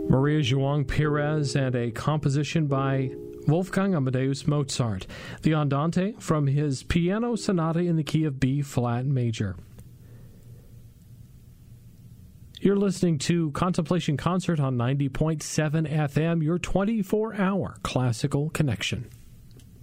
Maria João Pires and a composition by Wolfgang Amadeus Mozart, the Andante from his Piano Sonata in the key of B-flat major. You're listening to Contemplation Concert on 90.7 FM, your 24-hour classical connection.